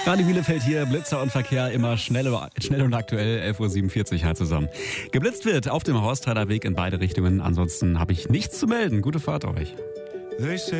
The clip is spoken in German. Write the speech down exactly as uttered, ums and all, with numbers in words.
Radio Bielefeld hier, Blitzer und Verkehr immer schnell, schnell und aktuell, elf Uhr siebenundvierzig halt zusammen. Geblitzt wird auf dem Horsthaler Weg in beide Richtungen, ansonsten habe ich nichts zu melden. Gute Fahrt euch.